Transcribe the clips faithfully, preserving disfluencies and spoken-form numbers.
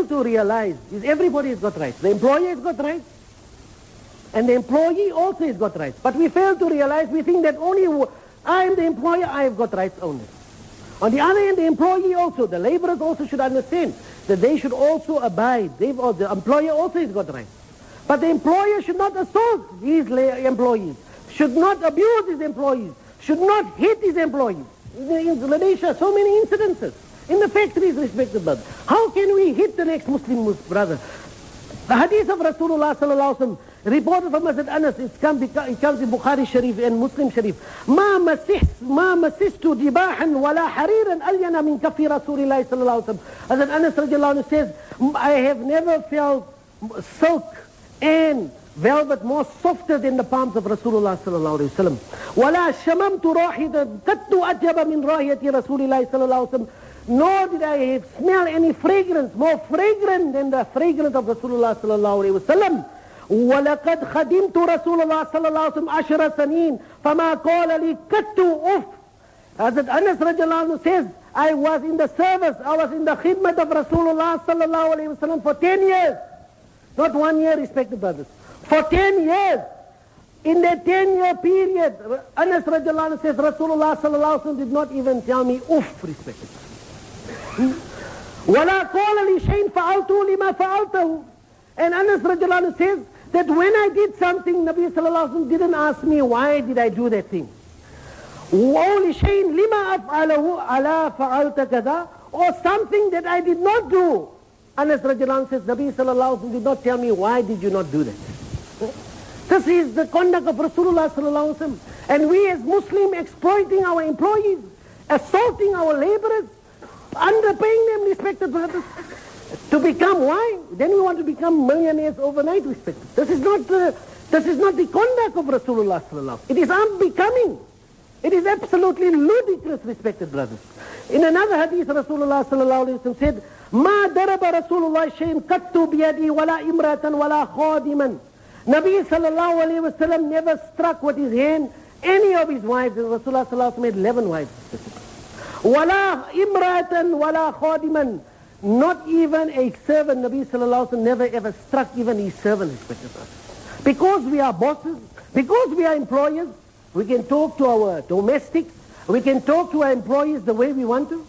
to realize is everybody has got rights. The employer has got rights, and the employee also has got rights. But we fail to realize, we think that only I am the employer, I have got rights only. On the other hand, the employee also, the laborers also should understand that they should also abide. They've, or the employer also has got rights. But the employer should not assault his employees, should not abuse his employees, should not hit his employees. In, in Malaysia, so many incidences. In the factories, respected brother. How can we hit the next Muslim brother? The hadith of Rasulullah sallallahu alaihi wasallam, reported from Hazrat Anas, it comes, it comes in Bukhari Sharif and Muslim Sharif. ما مسست ما مسست جباحا ولا حريرا ألين من كف رسول الله صلى الله عليه وسلم. Hazrat Anas radiallahu anhu says, I have never felt silk and velvet more softer than the palms of Rasulullah sallallahu alaihi wasallam. ولا شممت راحة قط أطيب من راحة رسول الله صلى الله عليه وسلم. Nor did I have smell any fragrance more fragrant than the fragrance of Rasulullah sallallahu alaihi wasallam. وَلَقَدْ خَدِمْتُ رَسُولَ اللَّهِ صَلَّى اللَّهُ عَلَيْهِ وَسَلَّمَ عَشْرَ سَنِينَ فَمَا قَالَ لِي كَتُّ أُفْ. Hazrat Anas radiallahu anhu says, I was in the service, I was in the khidmat of Rasulullah sallallahu alayhi wa sallam for ten years. Not one year, respected brothers. For ten years. In that ten year period, Anas radiallahu anhu says, Rasulullah sallallahu alayhi wa sallam did not even tell me uff, respected brothers. وَلَا قَالَ لِي شَيْءٍ فَعَلْتُ لِمَا فَعَلْتَهُ. And Anas radiallahu anhu says that when I did something, Nabi sallallahu alaihi wasallam didn't ask me why did I do that thing. Only shay'in lima af'alahu ala fa'alta kada, or something that I did not do. Anas radiallahu anhu says, Nabi sallallahu alaihi wasallam did not tell me why did you not do that. This is the conduct of Rasulullah sallallahu alaihi wasallam. And we as Muslims exploiting our employees, assaulting our laborers, underpaying them, respected brothers. To become why? Then we want to become millionaires overnight, respected. This is not the, this is not the conduct of Rasulullah sallallahu alaihi wasallam. It is unbecoming. It is absolutely ludicrous, respected brothers. In another hadith, Rasulullah sallallahu alaihi wasallam said, "Ma daraba Rasulullah shay'in qattu biyadi wala imratan wala khadiman." Nabi sallallahu alaihi wasallam never struck with his hand any of his wives. And Rasulullah sallallahu alaihi wasallam had eleven wives. Wala imratan wala khadiman. Not even a servant. Nabi sallallahu alaihi wasallam never ever struck even his servant, respected brothers. Because we are bosses, because we are employers, we can talk to our domestics, we can talk to our employees the way we want to.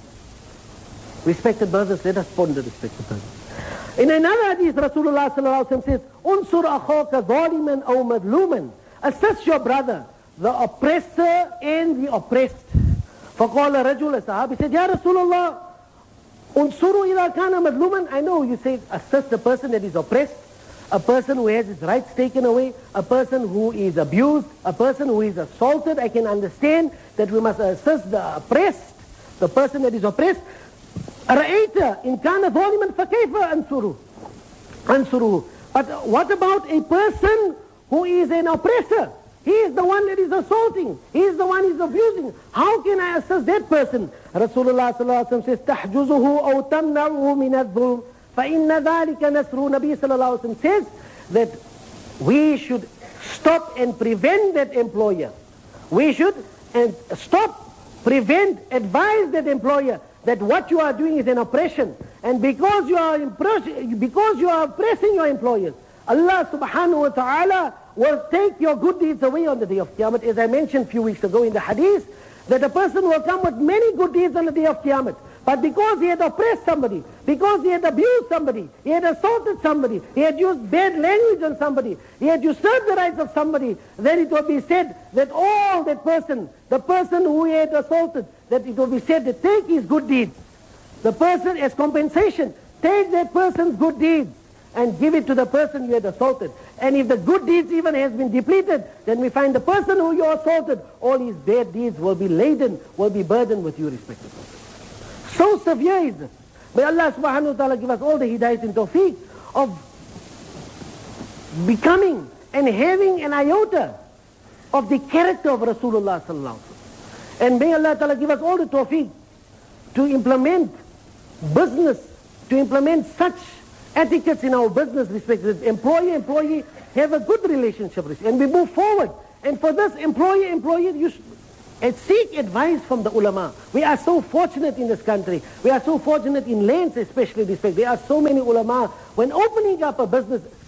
Respected brothers, let us ponder, respected brothers. In another hadith, Rasulullah sallallahu alaihi wasallam says, "Unsur akhaka zaliman aw madluman." Assist your brother, the oppressor and the oppressed. فقال رجل, Sahabi said, "Ya Rasulullah, unsuru idha kana madluman." I know you say assist the person that is oppressed, a person who has his rights taken away, a person who is abused, a person who is assaulted. I can understand that we must assist the oppressed, the person that is oppressed. أَرَأَيْتَ إِنْ كَانَ ظَالِمًا فَكَيْفَ أَنْصُرُهُ أَنْصُرُهُ. But what about a person who is an oppressor? He is the one that is assaulting. He is the one who is abusing. How can I assist that person? Rasulullah sallallahu alaihi wasallam says, تَحْجُزُهُ أَوْ تَمْنَعُهُ مِنَ الظُّلْمِ فَإِنَّ ذَلِكَ نَصْرُ. Nabi sallallahu alaihi wasallam says that we should stop and prevent that employer. We should and stop, prevent, advise that employer that what you are doing is an oppression. And because you are because you are oppressing your employers, Allah subhanahu wa ta'ala will take your good deeds away on the day of Qiyamah. As I mentioned a few weeks ago in the hadith, that a person will come with many good deeds on the day of Qiyamah. But because he had oppressed somebody, because he had abused somebody, he had assaulted somebody, he had used bad language on somebody, he had usurped the rights of somebody, then it will be said that all that person, the person who he had assaulted, that it will be said that take his good deeds. The person as compensation, take that person's good deeds and give it to the person you had assaulted. And if the good deeds even has been depleted, then we find the person who you assaulted, all his bad deeds will be laden, will be burdened with you, respectively. So severe is this. May Allah subhanahu wa ta'ala give us all the hidayat and tawfiq of becoming and having an iota of the character of Rasulullah sallallahu alaihi wasallam. And may Allah ta'ala give us all the tawfiq to implement business, to implement such etiquettes in our business, respected employee, employee, have a good relationship, and we move forward. And for this employee, employee, you should, and seek advice from the ulama. We are so fortunate in this country. We are so fortunate in lands, especially this way. There are so many ulama. When opening up a business,